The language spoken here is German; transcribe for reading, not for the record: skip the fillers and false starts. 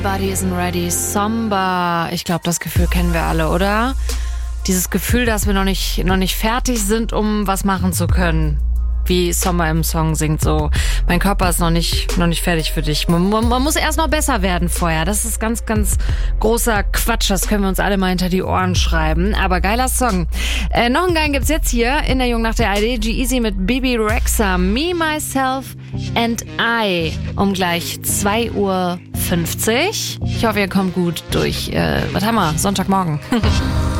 Body isn't ready, Somber. Ich glaube, das Gefühl kennen wir alle, oder? Dieses Gefühl, dass wir noch nicht fertig sind, um was machen zu können. Wie Sommer im Song singt so, mein Körper ist noch nicht fertig für dich. Man muss erst noch besser werden vorher. Das ist ganz, ganz großer Quatsch. Das können wir uns alle mal hinter die Ohren schreiben. Aber geiler Song. Noch einen geilen gibt's jetzt hier in der Jungnacht der ARD. G-Eazy mit Bibi Rexha. Me, Myself and I. Um gleich 2:50 Uhr. Ich hoffe, ihr kommt gut durch, was haben wir? Sonntagmorgen.